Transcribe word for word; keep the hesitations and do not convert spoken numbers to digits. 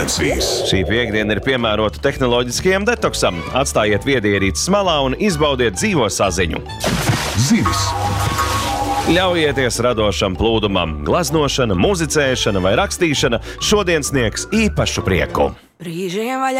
dimensijas. Šī piektdiena ir piemērota tehnoloģiskajam detoksam. Atstājiet viedierīces malā un izbaudiet dzīvo saziņu. Zivis. Ļaujieties radošam plūdumam. Glaznošana, muzicēšana vai rakstīšana šodien sniegs īpašu prieku.